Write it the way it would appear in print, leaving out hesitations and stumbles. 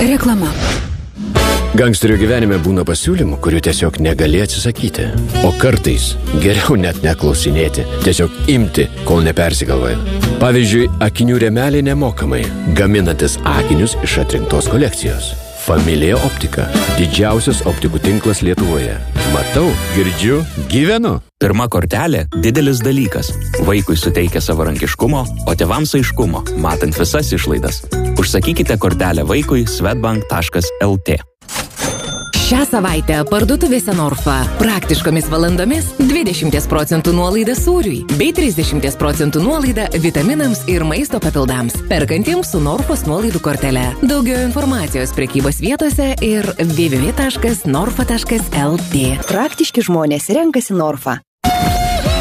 Reklama. Gangsterių gyvenime būna pasiūlymų, kurių tiesiog negali atsisakyti. O kartais geriau net neklausinėti, tiesiog imti, kol nepersigalvoja. Pavyzdžiui, akinių rėmeliai nemokamai, gaminantis akinius iš atrinktos kolekcijos. Familija Optika – didžiausias optikų tinklas Lietuvoje. Matau, girdžiu, gyvenu. Pirma kortelė – didelis dalykas. Vaikui suteikia savarankiškumo, o tėvams aiškumo, matant visas išlaidas. Užsakykite kortelę vaikui swedbank.lt. Šią savaitę parduotuvėse Norfa praktiškomis valandomis 20% nuolaida sūriui bei 30% nuolaida vitaminams ir maisto papildams. Perkantiems su Norfos nuolaidų kortele. Daugiau informacijos prekybos vietose ir www.norfa.lt. Praktiški žmonės renkasi Norfa.